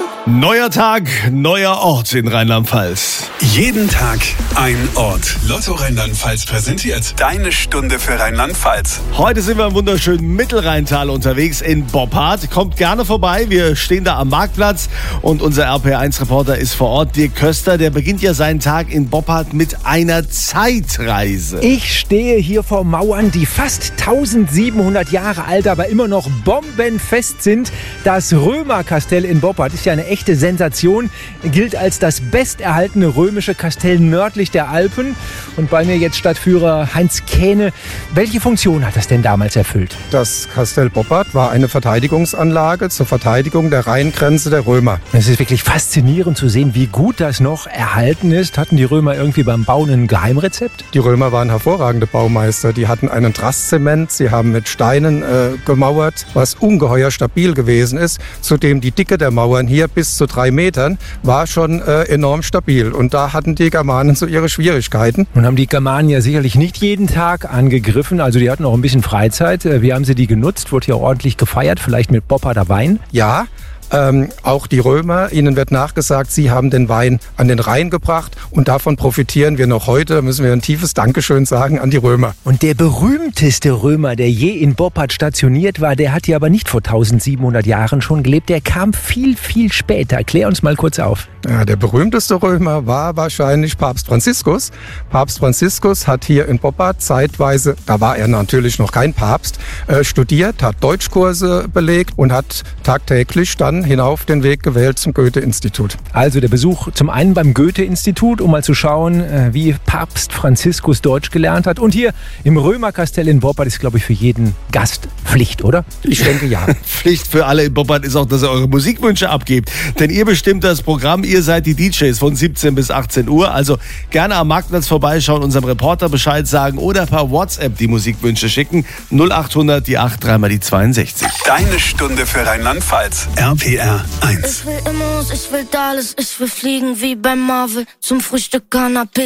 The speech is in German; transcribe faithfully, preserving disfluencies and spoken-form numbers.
Neuer Tag, neuer Ort in Rheinland-Pfalz. Jeden Tag ein Ort. Lotto Rheinland-Pfalz präsentiert deine Stunde für Rheinland-Pfalz. Heute sind wir im wunderschönen Mittelrheintal unterwegs in Boppard. Kommt gerne vorbei, wir stehen da am Marktplatz und unser R P R eins Reporter ist vor Ort, Dirk Köster. Der beginnt ja seinen Tag in Boppard mit einer Zeitreise. Ich stehe hier vor Mauern, die fast tausendsiebenhundert Jahre alt, aber immer noch bombenfest sind. Das Römerkastell in Boppard ist ja eine echte Sensation, gilt als das besterhaltene römische Kastell nördlich der Alpen. Und bei mir jetzt Stadtführer Heinz Kähne. Welche Funktion hat das denn damals erfüllt? Das Kastell Boppard war eine Verteidigungsanlage zur Verteidigung der Rheingrenze der Römer. Es ist wirklich faszinierend zu sehen, wie gut das noch erhalten ist. Hatten die Römer irgendwie beim Bauen ein Geheimrezept? Die Römer waren hervorragende Baumeister. Die hatten einen Drasszement, sie haben mit Steinen äh, gemauert, was ungeheuer stabil gewesen ist. Zudem die Dicke der Mauern hier bis zu drei Metern war schon äh, enorm stabil. Und da hatten die Germanen so ihre Schwierigkeiten. Nun haben die Germanen ja sicherlich nicht jeden Tag angegriffen. Also die hatten auch ein bisschen Freizeit. Wie haben sie die genutzt? Wurde hier ordentlich gefeiert? Vielleicht mit Bopparder Wein? Ja. Ähm, auch die Römer, ihnen wird nachgesagt, sie haben den Wein an den Rhein gebracht und davon profitieren wir noch heute. Da müssen wir ein tiefes Dankeschön sagen an die Römer. Und der berühmteste Römer, der je in Boppard stationiert war, der hat hier aber nicht vor tausendsiebenhundert Jahren schon gelebt. Der kam viel, viel später. Klär uns mal kurz auf. Ja, der berühmteste Römer war wahrscheinlich Papst Franziskus. Papst Franziskus hat hier in Boppard zeitweise, da war er natürlich noch kein Papst, äh, studiert, hat Deutschkurse belegt und hat tagtäglich dann hinauf den Weg gewählt zum Goethe-Institut. Also der Besuch zum einen beim Goethe-Institut, um mal zu schauen, wie Papst Franziskus Deutsch gelernt hat. Und hier im Römerkastell in Boppard ist, glaube ich, für jeden Gast Pflicht, oder? Ich denke, ja. Pflicht für alle in Boppard ist auch, dass ihr eure Musikwünsche abgebt. Denn ihr bestimmt das Programm, ihr seid die D Js von siebzehn bis achtzehn Uhr. Also gerne am Marktplatz vorbeischauen, unserem Reporter Bescheid sagen oder per WhatsApp die Musikwünsche schicken. null achthundert, die acht, dreimal die zweiundsechzig. Deine Stunde für Rheinland-Pfalz. R P R eins. Ich will Immos, ich will Dallas, ich will fliegen wie bei Marvel. Zum Frühstück Canapé.